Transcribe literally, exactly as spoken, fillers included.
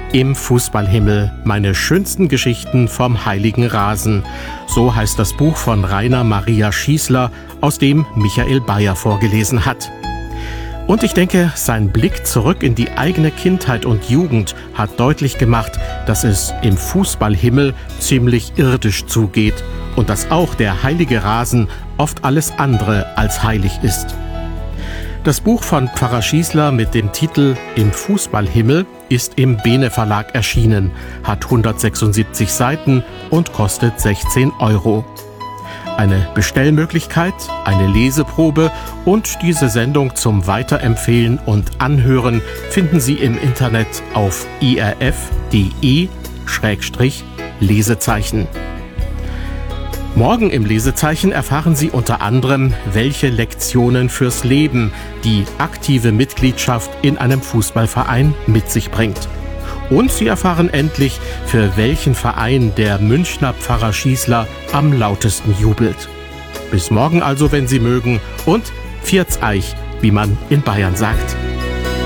Im Fußballhimmel, meine schönsten Geschichten vom heiligen Rasen. So heißt das Buch von Rainer Maria Schießler, aus dem Michael Bayer vorgelesen hat. Und ich denke, sein Blick zurück in die eigene Kindheit und Jugend hat deutlich gemacht, dass es im Fußballhimmel ziemlich irdisch zugeht und dass auch der heilige Rasen oft alles andere als heilig ist. Das Buch von Pfarrer Schießler mit dem Titel Im Fußballhimmel ist im Bene Verlag erschienen, hat hundertsechsundsiebzig Seiten und kostet sechzehn Euro. Eine Bestellmöglichkeit, eine Leseprobe und diese Sendung zum Weiterempfehlen und Anhören finden Sie im Internet auf i r f punkt d e Schrägstrich Lesezeichen. Morgen im Lesezeichen erfahren Sie unter anderem, welche Lektionen fürs Leben die aktive Mitgliedschaft in einem Fußballverein mit sich bringt. Und Sie erfahren endlich, für welchen Verein der Münchner Pfarrer Schießler am lautesten jubelt. Bis morgen also, wenn Sie mögen, und Viert's Eich, wie man in Bayern sagt.